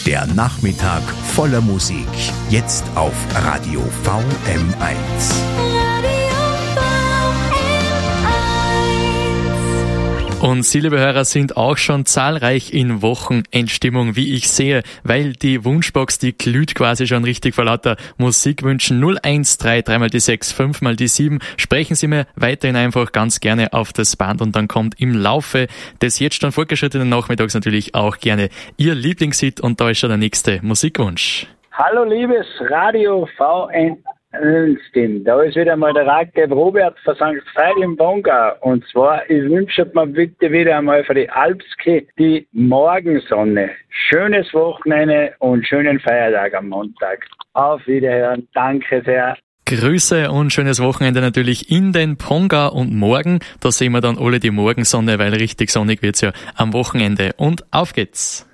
Der Nachmittag voller Musik. Jetzt auf Radio VM1. Und Sie, liebe Hörer, sind auch schon zahlreich in Wochenendstimmung, wie ich sehe, weil die Wunschbox, die glüht quasi schon richtig vor lauter Musikwünschen. 0133 mal die 6, 5 mal die 7. Sprechen Sie mir weiterhin einfach ganz gerne auf das Band und dann kommt im Laufe des jetzt schon fortgeschrittenen Nachmittags natürlich auch gerne Ihr Lieblingshit und da ist schon der nächste Musikwunsch. Hallo liebes Radio VN. Da ist wieder mal der Ratgeber Robert von St. Veil im Bongau. Und zwar, ich wünsche mir bitte wieder einmal für die Alpski die Morgensonne. Schönes Wochenende und schönen Feiertag am Montag. Auf Wiederhören. Danke sehr. Grüße und schönes Wochenende natürlich in den Pongau und morgen. Da sehen wir dann alle die Morgensonne, weil richtig sonnig wird's ja am Wochenende. Und auf geht's.